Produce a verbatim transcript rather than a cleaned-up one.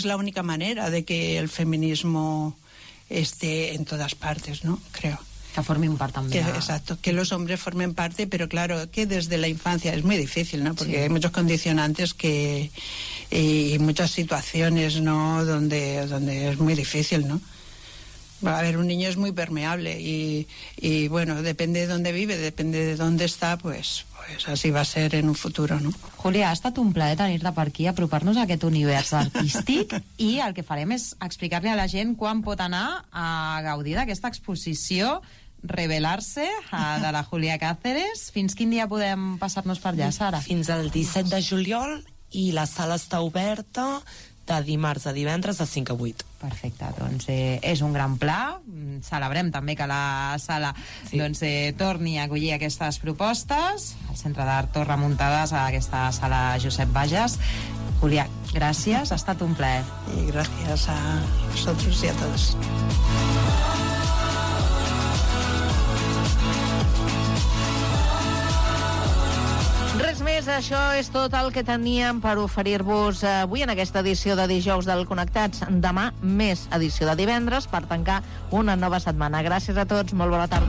es la única manera de que el feminismo esté en todas partes, ¿no? Creo. Que formen parte también. Que, exacto, que los hombres formen parte, pero claro, que desde la infancia es muy difícil, ¿no? Porque sí. hay muchos condicionantes que y muchas situaciones, ¿no? Donde, donde es muy difícil, ¿no? A ver, un niño es muy permeable y, y bueno, depende de dónde vive, depende de dónde está, pues, pues así va a ser en un futuro, no? Júlia, ha estat un plaer tenir-te per aquí, apropar-nos a aquest univers artístic i el que farem és explicar-li a la gent quan pot anar a gaudir d'aquesta exposició Revelarse, de la Júlia Cáceres. Fins quin dia podem passar-nos per allà, Sara? Fins al disset de juliol i la sala està oberta de dimarts a divendres de cinc a vuit. Perfecte, doncs eh, és un gran pla. Celebrem també que la sala sí. doncs, eh, torni a acollir aquestes propostes al Centre d'Art Torre Muntades, a aquesta sala Josep Bages. Júlia, gràcies, ha estat un plaer. I gràcies a vosaltres i a tots. Res més, això és tot el que teníem per oferir-vos avui en aquesta edició de dijous del Connectats. Demà més edició de divendres per tancar una nova setmana. Gràcies a tots, molt bona tarda.